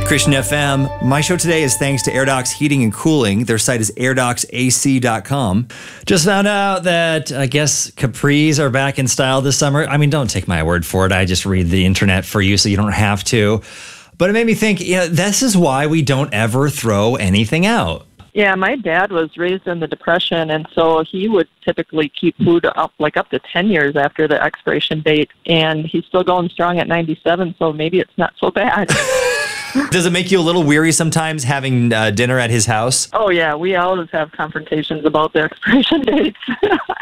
Christian FM. My show today is thanks to AirDocs Heating and Cooling. Their site is airdocsac.com. Just found out that I guess capris are back in style this summer. I mean, don't take my word for it. I just read the internet for you so you don't have to. But it made me think, this is why we don't ever throw anything out. Yeah, my dad was raised in the Depression, and so he would typically keep food up to 10 years after the expiration date, and he's still going strong at 97, so maybe it's not so bad. Does it make you a little weary sometimes having dinner at his house? Oh, yeah, we always have confrontations about the expiration dates.